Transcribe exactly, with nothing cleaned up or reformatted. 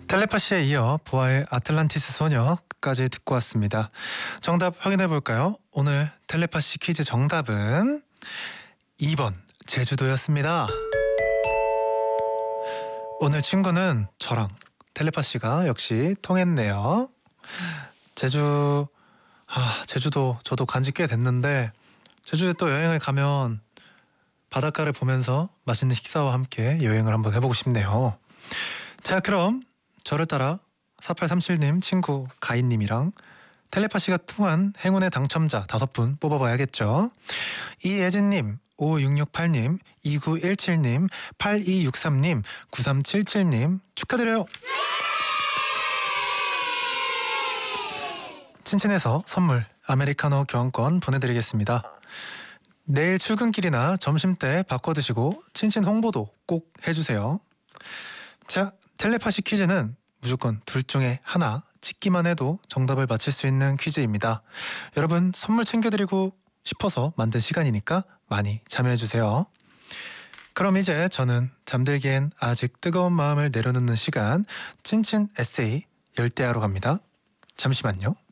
텔레파시에 이어 보아의 아틀란티스 소녀까지 듣고 왔습니다. 정답 확인해 볼까요? 오늘 텔레파시 퀴즈 정답은 이 번 제주도였습니다. 오늘 친구는 저랑 텔레파시가 역시 통했네요. 제주, 아, 제주도 저도 간지 꽤 됐는데 제주에 또 여행을 가면 바닷가를 보면서 맛있는 식사와 함께 여행을 한번 해보고 싶네요. 자, 그럼 저를 따라 사팔삼칠님 친구 가인님이랑 텔레파시가 통한 행운의 당첨자 다섯 분 뽑아봐야겠죠. 이예진님, 오육육팔님, 이구일칠님, 팔이육삼님, 구삼칠칠님 축하드려요. 친친에서 선물 아메리카노 교환권 보내드리겠습니다. 내일 출근길이나 점심때 바꿔 드시고 친친 홍보도 꼭 해주세요. 자, 텔레파시 퀴즈는 무조건 둘 중에 하나 찍기만 해도 정답을 맞힐 수 있는 퀴즈입니다. 여러분 선물 챙겨드리고 싶어서 만든 시간이니까 많이 참여해주세요. 그럼 이제 저는 잠들기엔 아직 뜨거운 마음을 내려놓는 시간, 친친 에세이 열대야로 갑니다. 잠시만요.